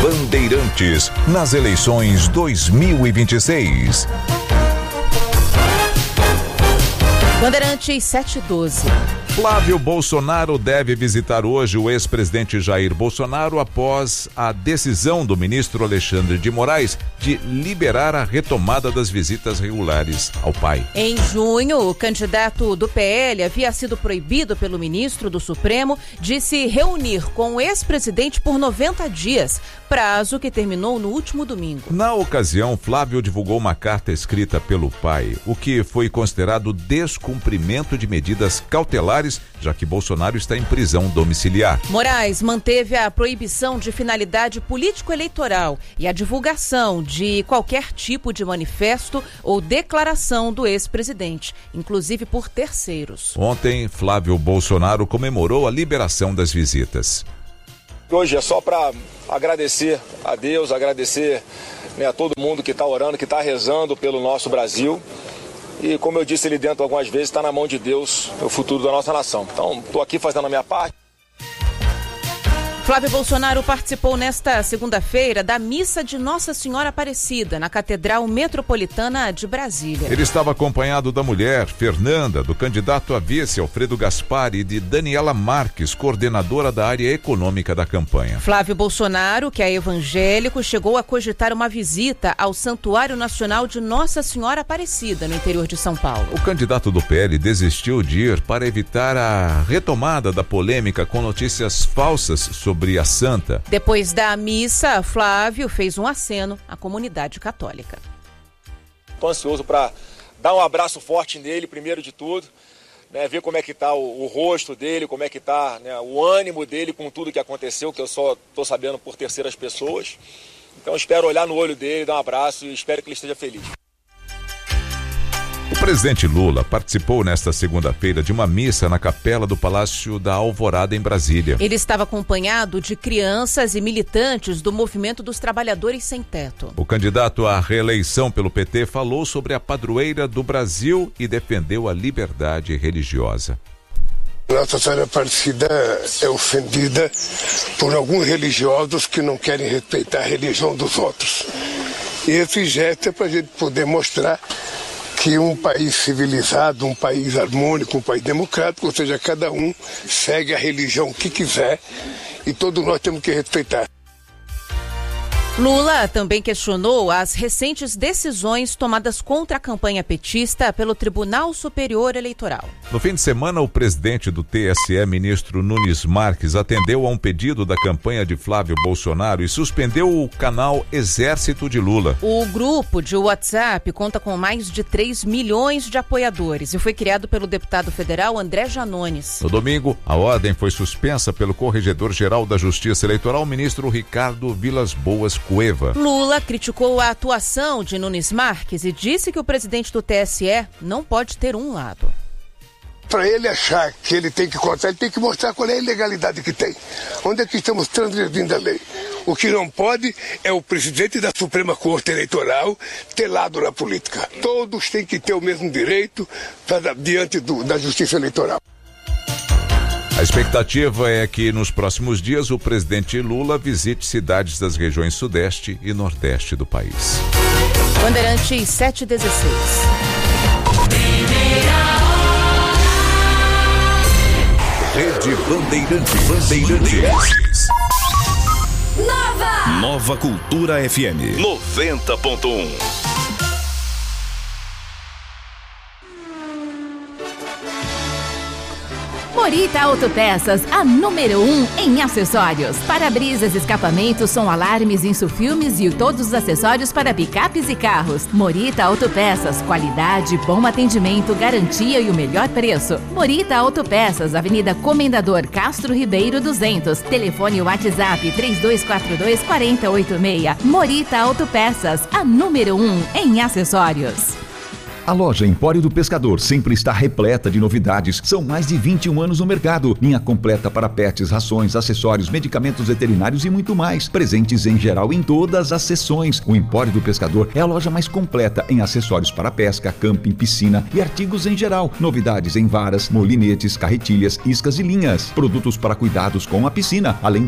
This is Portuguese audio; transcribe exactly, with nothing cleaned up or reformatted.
Bandeirantes nas eleições dois mil e vinte e seis. Bandeirantes sete e doze. Flávio Bolsonaro deve visitar hoje o ex-presidente Jair Bolsonaro após a decisão do ministro Alexandre de Moraes de liberar a retomada das visitas regulares ao pai. Em junho, o candidato do P L havia sido proibido pelo ministro do Supremo de se reunir com o ex-presidente por noventa dias, prazo que terminou no último domingo. Na ocasião, Flávio divulgou uma carta escrita pelo pai, o que foi considerado descumprimento de medidas cautelares, já que Bolsonaro está em prisão domiciliar. Moraes manteve a proibição de finalidade político-eleitoral e a divulgação de qualquer tipo de manifesto ou declaração do ex-presidente, inclusive por terceiros. Ontem, Flávio Bolsonaro comemorou a liberação das visitas. Hoje é só para agradecer a Deus, agradecer, né, a todo mundo que está orando, que está rezando pelo nosso Brasil. E como eu disse ali dentro algumas vezes, está na mão de Deus o futuro da nossa nação. Então, estou aqui fazendo a minha parte. Flávio Bolsonaro participou nesta segunda-feira da missa de Nossa Senhora Aparecida, na Catedral Metropolitana de Brasília. Ele estava acompanhado da mulher, Fernanda, do candidato a vice, Alfredo Gaspar, e de Daniela Marques, coordenadora da área econômica da campanha. Flávio Bolsonaro, que é evangélico, chegou a cogitar uma visita ao Santuário Nacional de Nossa Senhora Aparecida, no interior de São Paulo. O candidato do P L desistiu de ir para evitar a retomada da polêmica com notícias falsas sobre a santa. Depois da missa, Flávio fez um aceno à comunidade católica. Estou ansioso para dar um abraço forte nele, primeiro de tudo, né, ver como é que está o, o rosto dele, como é que está, né, o ânimo dele com tudo que aconteceu, que eu só estou sabendo por terceiras pessoas. Então espero olhar no olho dele, dar um abraço e espero que ele esteja feliz. O presidente Lula participou nesta segunda-feira de uma missa na capela do Palácio da Alvorada, em Brasília. Ele estava acompanhado de crianças e militantes do Movimento dos Trabalhadores Sem Teto. O candidato à reeleição pelo P T falou sobre a padroeira do Brasil e defendeu a liberdade religiosa. Nossa Senhora Aparecida é ofendida por alguns religiosos que não querem respeitar a religião dos outros. E esse gesto é para a gente poder mostrar que um país civilizado, um país harmônico, um país democrático, ou seja, cada um segue a religião que quiser e todos nós temos que respeitar. Lula também questionou as recentes decisões tomadas contra a campanha petista pelo Tribunal Superior Eleitoral. No fim de semana, o presidente do T S E, ministro Nunes Marques, atendeu a um pedido da campanha de Flávio Bolsonaro e suspendeu o canal Exército de Lula. O grupo de WhatsApp conta com mais de três milhões de apoiadores e foi criado pelo deputado federal André Janones. No domingo, a ordem foi suspensa pelo Corregedor-Geral da Justiça Eleitoral, ministro Ricardo Vilas Boas Cueva. Lula criticou a atuação de Nunes Marques e disse que o presidente do T S E não pode ter um lado. Para ele achar que ele tem que cortar, ele tem que mostrar qual é a ilegalidade que tem. Onde é que estamos transgredindo a lei? O que não pode é o presidente da Suprema Corte Eleitoral ter lado na política. Todos têm que ter o mesmo direito pra, diante do, da Justiça Eleitoral. A expectativa é que nos próximos dias o presidente Lula visite cidades das regiões Sudeste e Nordeste do país. Bandeirantes sete e dezesseis. Rede Bandeirantes. Bandeirantes. Nova! Nova Cultura F M noventa ponto um. Morita Autopeças, a número um em acessórios. Para-brisas, escapamentos, som alarmes, insufilmes e todos os acessórios para picapes e carros. Morita Autopeças, qualidade, bom atendimento, garantia e o melhor preço. Morita Autopeças, Avenida Comendador Castro Ribeiro duzentos. Telefone WhatsApp três dois quatro dois, quatro oito seis. Morita Autopeças, a número um em acessórios. A loja Empório do Pescador sempre está repleta de novidades. São mais de vinte e um anos no mercado. Linha completa para pets, rações, acessórios, medicamentos veterinários e muito mais. Presentes em geral em todas as seções. O Empório do Pescador é a loja mais completa em acessórios para pesca, camping, piscina e artigos em geral. Novidades em varas, molinetes, carretilhas, iscas e linhas. Produtos para cuidados com a piscina, além